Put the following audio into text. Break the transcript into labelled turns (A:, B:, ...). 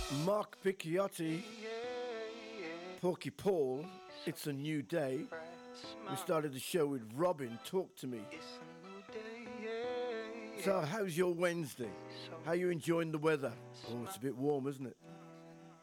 A: Mark Picciotti, Porky Paul, It's a New Day. We started the show with Robin, Talk to Me. So how's your Wednesday? How are you enjoying the weather? Oh, it's a bit warm, isn't it?